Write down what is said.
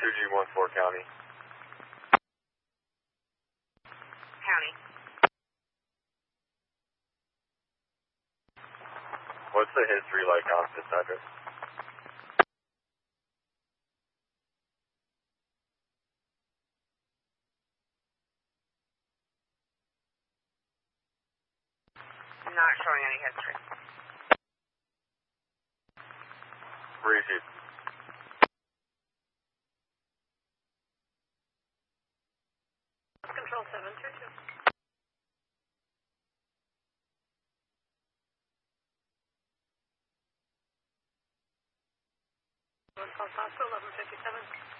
2G14 County. County. What's the history like off this address? Not showing any history. Receive. Control 722. One call Foster 1157.